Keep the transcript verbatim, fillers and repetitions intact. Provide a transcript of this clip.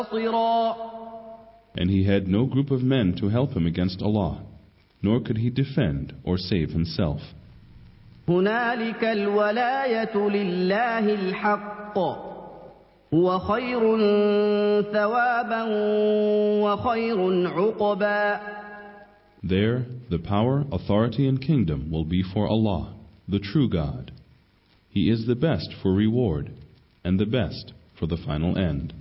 And he had no group of men to help him against Allah, nor could he defend or save himself. هنالك الولاية لله الحق هو خير ثوابا وخير عقبا. There the power, authority and kingdom will be for Allah, the true God. He is the best for reward and the best for the final end.